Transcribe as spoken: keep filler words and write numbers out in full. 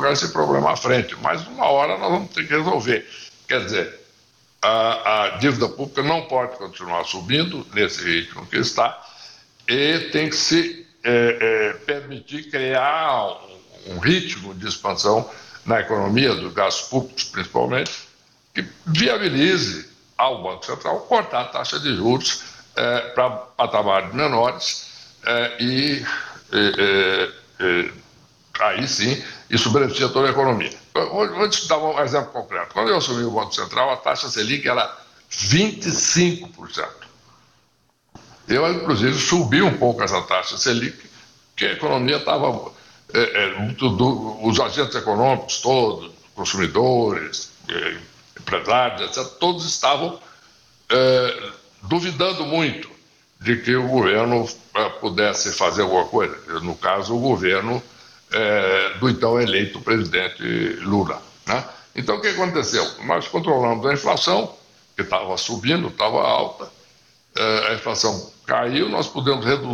jogar esse problema à frente, mas uma hora nós vamos ter que resolver. Quer dizer, a, a dívida pública não pode continuar subindo nesse ritmo que está e tem que se é, é, permitir criar um, um ritmo de expansão na economia, dos gastos públicos principalmente, que viabilize ao Banco Central cortar a taxa de juros é, para patamares menores é, e é, é, aí sim isso beneficia toda a economia. Vou, vou te dar um exemplo concreto. Quando eu assumi o Banco Central, a taxa Selic era vinte e cinco por cento. Eu, inclusive, subi um pouco essa taxa Selic, porque a economia estava... É, é, do, os agentes econômicos todos, consumidores, é, empresários, etcétera, todos estavam é, duvidando muito de que o governo é, pudesse fazer alguma coisa. No caso, o governo é, do então eleito presidente Lula, né? Então, o que aconteceu? Nós controlamos a inflação, que estava subindo, estava alta, é, a inflação caiu, nós pudemos reduzir